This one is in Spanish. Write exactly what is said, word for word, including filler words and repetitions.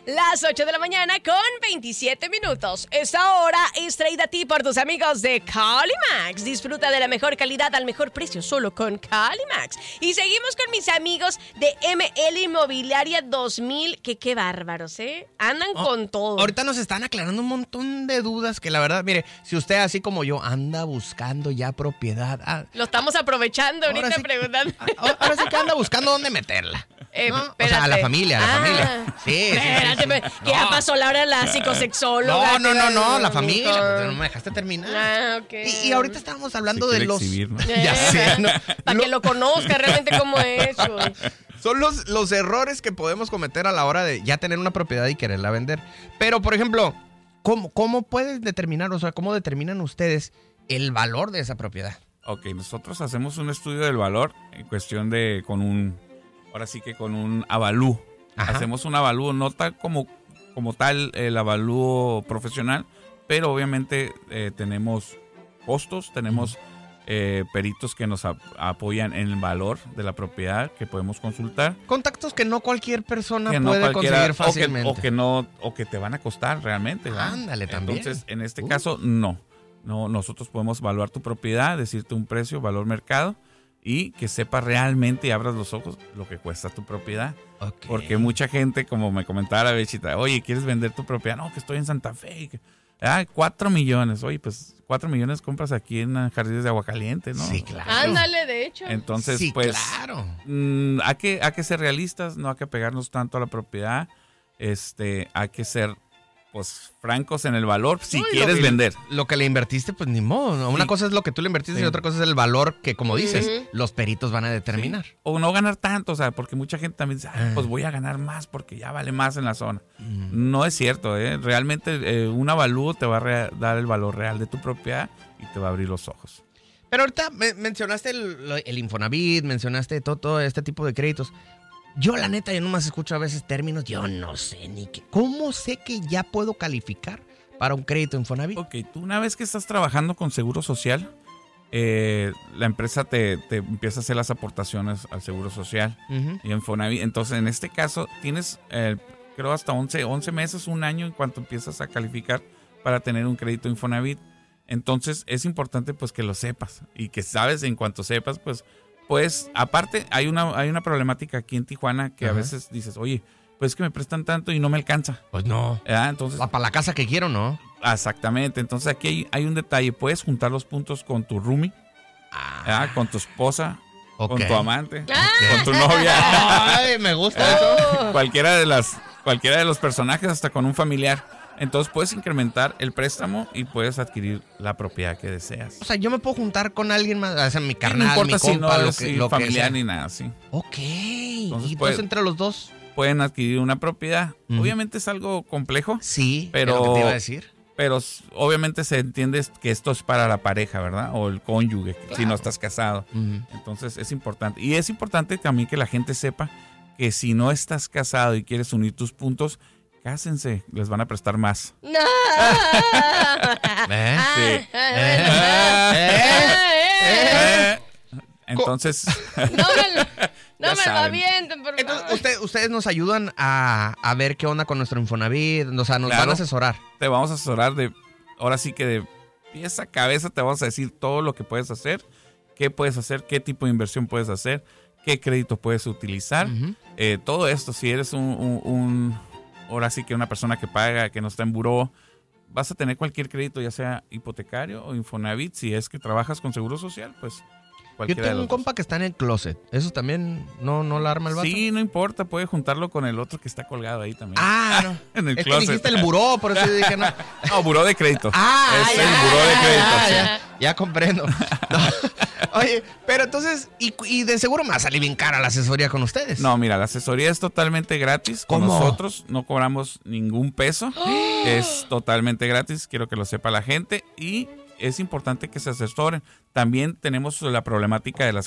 Las ocho de la mañana con veintisiete minutos. Esta hora es traída a ti por tus amigos de Calimax. Disfruta de la mejor calidad al mejor precio solo con Calimax. Y seguimos con mis amigos de M L Inmobiliaria dos mil, que qué bárbaros, ¿eh? Andan oh, con todo. Ahorita nos están aclarando un montón de dudas que la verdad, mire, si usted así como yo anda buscando ya propiedad. Ah, Lo estamos aprovechando ahorita ahora sí, preguntando. Ahora, ahora sí que anda buscando dónde meterla. Eh, ¿no? O sea, a la familia, a la ah, familia. Sí, espérate, sí, sí, sí. que No. ya pasó la hora de la psicosexóloga. No, no, no, no, la Mejor. familia. No me dejaste terminar. Ah, ok. Y, y ahorita estábamos hablando Se de los... exhibir, ¿no? Eh, Ya sé, ¿no? Para Lo- que lo conozca realmente cómo es. Uy. Son los, los errores que podemos cometer a la hora de ya tener una propiedad y quererla vender. Pero, por ejemplo, ¿cómo, cómo puedes determinar, o sea, cómo determinan ustedes el valor de esa propiedad? Ok, nosotros hacemos un estudio del valor en cuestión de, con un, ahora sí que con un avalúo. Ajá. Hacemos un avalúo, no tal como, como tal el avalúo profesional, pero obviamente eh, tenemos costos, tenemos eh, peritos que nos ap- apoyan en el valor de la propiedad que podemos consultar. Contactos que no cualquier persona Que no puede cualquiera- conseguir fácilmente. O que, o que no, o que te van a costar realmente, ¿verdad? Ándale, también. Entonces, en este Uh. caso, no. No, nosotros podemos evaluar tu propiedad, decirte un precio, valor mercado, y que sepas realmente y abras los ojos lo que cuesta tu propiedad. Ok. Porque mucha gente, como me comentaba la Bechita, oye, ¿quieres vender tu propiedad? No, que estoy en Santa Fe. y que- Ah, cuatro millones. Oye, pues cuatro millones compras aquí en Jardines de Aguacaliente, ¿no? Sí, claro. Ándale, de hecho. Entonces, sí, pues, claro. mm, hay que, hay que ser realistas, no hay que pegarnos tanto a la propiedad. Este, hay que ser, pues, francos en el valor si No, y quieres lo- y vender. Lo que le invertiste, pues ni modo, ¿no? Una Sí. cosa es lo que tú le invertiste Sí. y otra cosa es el valor que, como dices, Ujú. los peritos van a determinar. Sí. O no ganar tanto, o sea, porque mucha gente también dice, "Ay, Ah. pues voy a ganar más porque ya vale más en la zona". Mm. No es cierto, ¿eh? Realmente eh, un avalúo te va a rea- dar el valor real de tu propiedad y te va a abrir los ojos. Pero ahorita me- mencionaste el, lo- el Infonavit, mencionaste todo, todo este tipo de créditos. Yo, la neta, yo nomás escucho a veces términos, yo no sé ni qué. ¿Cómo sé que ya puedo calificar para un crédito Infonavit? Ok, tú una vez que estás trabajando con Seguro Social, eh, la empresa te, te empieza a hacer las aportaciones al Seguro Social Ujú. y Infonavit. Entonces, en este caso, tienes, eh, creo, hasta once, once meses, un año en cuanto empiezas a calificar para tener un crédito Infonavit. Entonces, es importante pues que lo sepas y que sabes, en cuanto sepas, pues, pues, aparte, hay una, hay una problemática aquí en Tijuana que Ajá. a veces dices, oye, pues es que me prestan tanto y no me alcanza. Pues no. ¿Verdad? Entonces, Para la casa que quiero, ¿no? exactamente. Entonces, aquí hay, hay un detalle. Puedes juntar los puntos con tu roomie, ¿verdad? Con tu esposa, Ok. con tu amante, Ah. con tu novia. Ay, me gusta eso. Oh. cualquiera de las cualquiera de los personajes, hasta con un familiar. Entonces puedes incrementar el préstamo y puedes adquirir la propiedad que deseas. O sea, yo me puedo juntar con alguien más, o sea, mi no carnal, importa mi si compa, no lo es que, sí, lo que familiar sea. ni nada, sí. Ok. y Entonces, entonces pues- entre los dos. Pueden adquirir una propiedad. Ujú. Obviamente es algo complejo, Sí, Pero- es lo que te iba a decir. pero s- obviamente se entiende que esto es para la pareja, ¿verdad? O el cónyuge, si Claro. no estás casado. Ujú. Entonces es importante. Y es importante también que la gente sepa que si no estás casado y quieres unir tus puntos, cásense, les van a prestar más. No. ¿Eh? Sí. Ah, Eh, Entonces, No me lo, no Ya me lo saben. avienten, por Entonces, favor. usted- ustedes nos ayudan a, a ver qué onda con nuestro Infonavit, o sea, nos Claro. van a asesorar. te vamos a asesorar de, ahora sí que de pies a cabeza te vamos a decir todo lo que puedes hacer, qué puedes hacer, qué tipo de inversión puedes hacer, qué crédito puedes utilizar. Ujú. Eh, todo esto, si eres un, un- un- ahora sí que una persona que paga, que no está en buró, vas a tener cualquier crédito, ya sea hipotecario o Infonavit. Si es que trabajas con Seguro Social, pues Yo cualquiera de tengo un los dos. compa que está en el closet. ¿Eso también no, no la arma el vato? Sí, no importa, puede juntarlo con el otro que está colgado ahí también. Ah, no. en el Es que closet. dijiste el buró, por eso yo dije no. No, buró de crédito. Ah, es ya, el buró de crédito. ya, sí. ya, ya comprendo. No. Oye, pero entonces, y, y de seguro me va a salir bien cara la asesoría con ustedes. No, mira, la asesoría es totalmente gratis. Con ¿Cómo? nosotros no cobramos ningún peso. Es totalmente gratis, quiero que lo sepa la gente. Y es importante que se asesoren. También tenemos la problemática de las